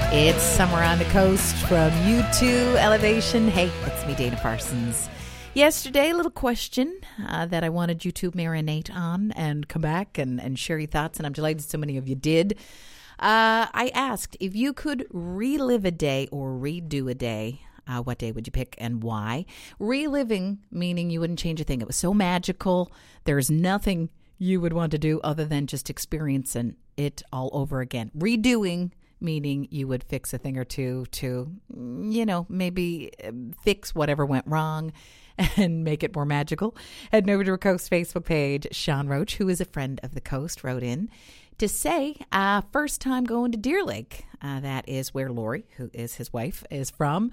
It's Somewhere on the Coast from U2 Elevation. Hey, it's me, Dana Parsons. Yesterday, a little question that I wanted you to marinate on and come back and share your thoughts, and I'm delighted so many of you did. I asked, if you could relive a day or redo a day, what day would you pick and why? Reliving, meaning you wouldn't change a thing. It was so magical. There's nothing you would want to do other than just experiencing it all over again. Redoing, meaning you would fix a thing or two to, maybe fix whatever went wrong and make it more magical. Head over to our Coast Facebook page. Sean Roach, who is a friend of the Coast, wrote in to say, first time going to Deer Lake. That is where Lori, who is his wife, is from.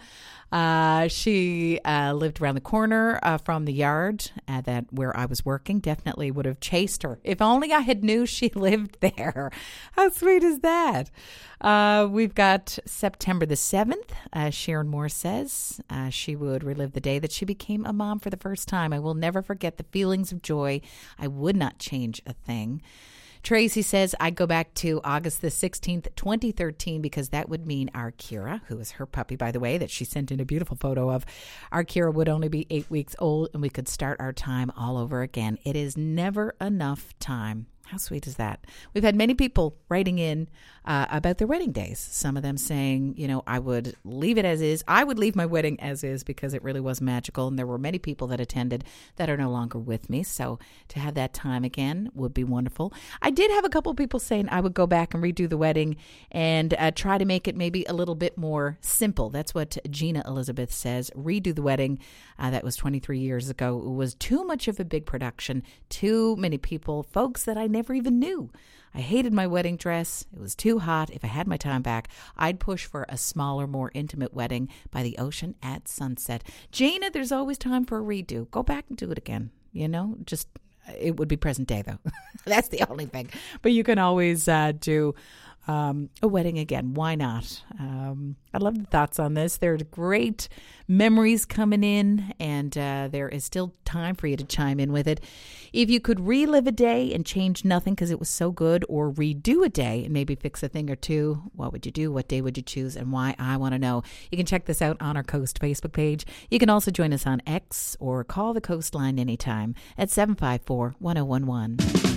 She lived around the corner from the yard that where I was working. Definitely would have chased her. If only I had knew she lived there. How sweet is that? We've got September the 7th. Sharon Moore says she would relive the day that she became a mom for the first time. I will never forget the feelings of joy. I would not change a thing. Tracy says, I'd go back to August the 16th, 2013, because that would mean our Kira, who is her puppy, by the way, that she sent in a beautiful photo of. Our Kira would only be 8 weeks old, and we could start our time all over again. It is never enough time. How sweet is that? We've had many people writing in about their wedding days. Some of them saying, I would leave it as is. I would leave my wedding as is because it really was magical. And there were many people that attended that are no longer with me. So to have that time again would be wonderful. I did have a couple of people saying I would go back and redo the wedding and try to make it maybe a little bit more simple. That's what Gina Elizabeth says. Redo the wedding. That was 23 years ago. It was too much of a big production. Too many people, folks that I never even knew. I hated my wedding dress. It was too hot. If I had my time back, I'd push for a smaller, more intimate wedding by the ocean at sunset. Gina, there's always time for a redo. Go back and do it again. Just it would be present day, though. That's the only thing. But you can always do a wedding again. Why not? I love the thoughts on this. There are great memories coming in, and there is still time for you to chime in with it. If you could relive a day and change nothing because it was so good, or redo a day and maybe fix a thing or two, what would you do? What day would you choose, and why? I want to know. You can check this out on our Coast Facebook page. You can also join us on X or call the Coastline anytime at 754-1011.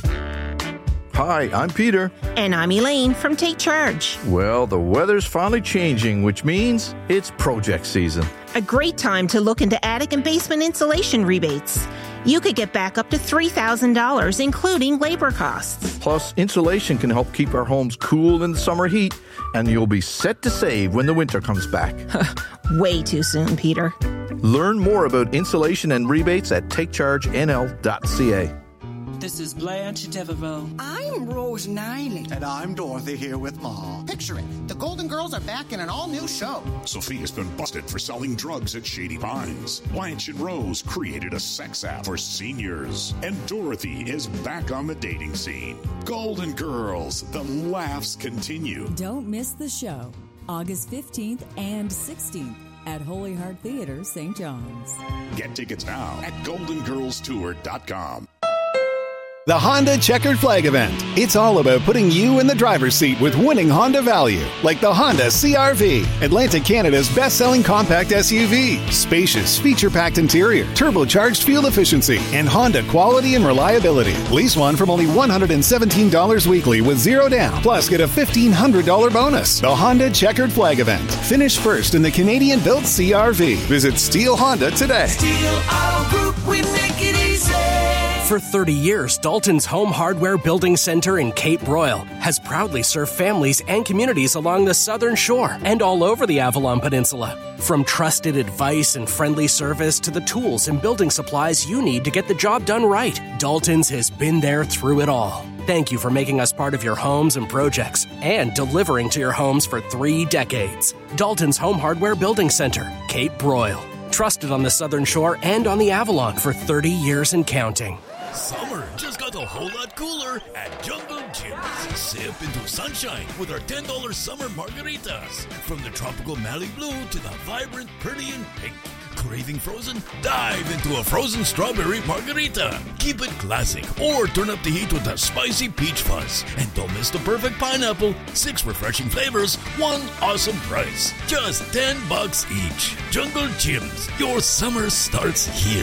Hi, I'm Peter. And I'm Elaine from Take Charge. Well, the weather's finally changing, which means it's project season. A great time to look into attic and basement insulation rebates. You could get back up to $3,000, including labor costs. Plus, insulation can help keep our homes cool in the summer heat, and you'll be set to save when the winter comes back. Way too soon, Peter. Learn more about insulation and rebates at takechargenl.ca. This is Blanche Devereaux. I'm Rose Niley. And I'm Dorothy here with Ma. Picture it. The Golden Girls are back in an all-new show. Sophia's been busted for selling drugs at Shady Pines. Blanche and Rose created a sex app for seniors. And Dorothy is back on the dating scene. Golden Girls, the laughs continue. Don't miss the show. August 15th and 16th at Holy Heart Theater, St. John's. Get tickets now at goldengirlstour.com. The Honda Checkered Flag Event. It's all about putting you in the driver's seat with winning Honda value, like the Honda CR-V, Atlantic Canada's best-selling compact SUV. Spacious, feature-packed interior, turbocharged fuel efficiency, and Honda quality and reliability. Lease one from only $117 weekly with zero down. Plus, get a $1,500 bonus. The Honda Checkered Flag Event. Finish first in the Canadian-built CR-V. Visit Steel Honda today. Steel Auto Group, we make it easy. For 30 years, Dalton's Home Hardware Building Center in Cape Royal has proudly served families and communities along the southern shore and all over the Avalon Peninsula. From trusted advice and friendly service to the tools and building supplies you need to get the job done right, Dalton's has been there through it all. Thank you for making us part of your homes and projects and delivering to your homes for 3 decades. Dalton's Home Hardware Building Center, Cape Royal. Trusted on the southern shore and on the Avalon for 30 years and counting. Summer just got a whole lot cooler at Jungle Jim's. Sip into sunshine with our $10 summer margaritas. From the tropical Malibu blue to the vibrant Perdian pink. Craving frozen? Dive into a frozen strawberry margarita. Keep it classic or turn up the heat with a spicy peach fuzz. And don't miss the perfect pineapple. 6 refreshing flavors, 1 awesome price. Just $10 each. Jungle Gyms. Your summer starts here.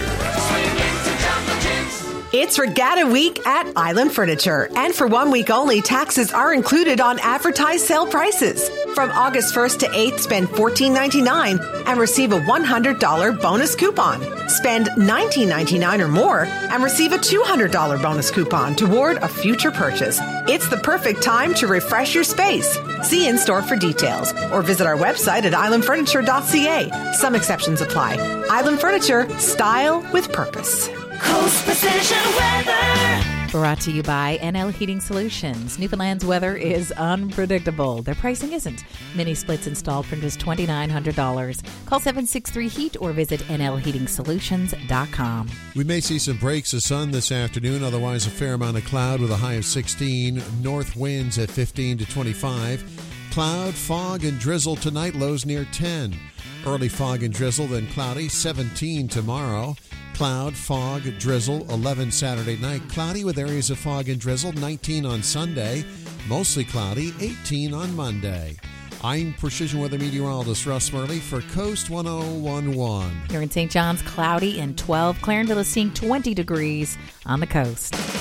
It's Regatta Week at Island Furniture, and for 1 week only, taxes are included on advertised sale prices. From August 1st to 8th, spend $14.99 and receive a $100 bonus coupon. Spend $19.99 or more and receive a $200 bonus coupon toward a future purchase. It's the perfect time to refresh your space. See in-store for details or visit our website at islandfurniture.ca. Some exceptions apply. Island Furniture, style with purpose. Coast Precision Weather. Brought to you by NL Heating Solutions. Newfoundland's weather is unpredictable. Their pricing isn't. Mini splits installed from just $2,900. Call 763-HEAT or visit nlheatingsolutions.com. We may see some breaks of sun this afternoon, otherwise a fair amount of cloud with a high of 16. North winds at 15 to 25. Cloud, fog, and drizzle tonight, lows near 10. Early fog and drizzle, then cloudy, 17 tomorrow. Cloud, fog, drizzle, 11 Saturday night. Cloudy with areas of fog and drizzle, 19 on Sunday. Mostly cloudy, 18 on Monday. I'm Precision Weather Meteorologist Russ Murley for Coast 1011. Here in St. John's, cloudy and 12. Clarenville is seeing 20 degrees on the coast.